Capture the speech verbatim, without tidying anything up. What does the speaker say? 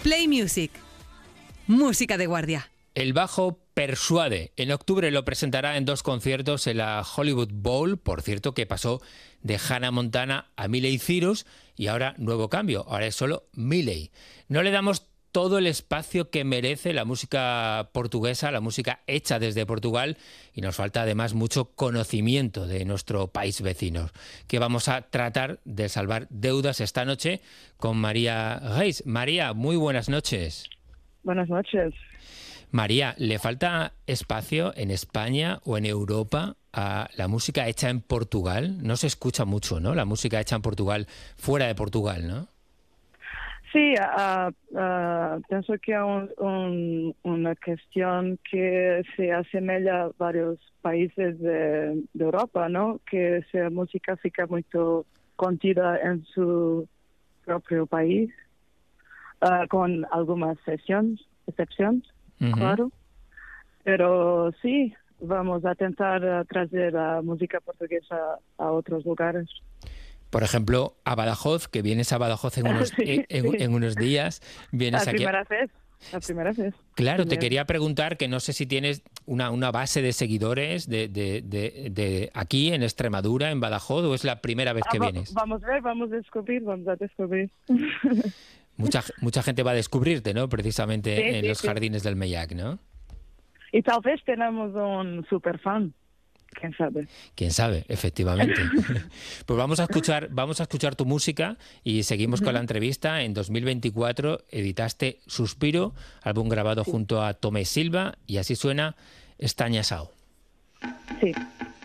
Play Music. Música de guardia. El bajo persuade. En octubre lo presentará en dos conciertos en la Hollywood Bowl. Por cierto, que pasó de Hannah Montana a Miley Cyrus y ahora nuevo cambio. Ahora es solo Miley. No le damos todo el espacio que merece la música portuguesa, la música hecha desde Portugal, y nos falta además mucho conocimiento de nuestro país vecino, que vamos a tratar de salvar deudas esta noche con María Reis. María, muy buenas noches. Buenas noches. María, ¿le falta espacio en España o en Europa a la música hecha en Portugal? No se escucha mucho, ¿no? La música hecha en Portugal, fuera de Portugal, ¿no? Sí, uh, uh, pienso que es un, un, una cuestión que se asemeja a varios países de, de Europa, ¿no? Que la música fica muy contida en su propio país, uh, con algunas excepciones, excepciones, uh-huh. Claro. Pero sí, vamos a intentar uh, traer la música portuguesa a otros lugares. Por ejemplo, a Badajoz, que vienes a Badajoz en unos, sí, en, sí. en unos días. Vienes la aquí primera vez. La primera vez. Claro, Primero. Te quería preguntar que no sé si tienes una, una base de seguidores de, de, de, de aquí en Extremadura, en Badajoz, o es la primera vez que ah, vienes. Vamos a ver, vamos a descubrir, vamos a descubrir. Mucha, mucha gente va a descubrirte, ¿no? Precisamente sí, en sí, los sí. jardines del Meillac, ¿no? Y tal vez tenemos un super fan. ¿Quién sabe? Quién sabe, efectivamente. Pues vamos a escuchar, vamos a escuchar tu música y seguimos uh-huh. con la entrevista. En dos mil veinticuatro editaste Suspiro, álbum grabado sí. junto a Tomé Silva, y así suena Estaña Sao. Sí.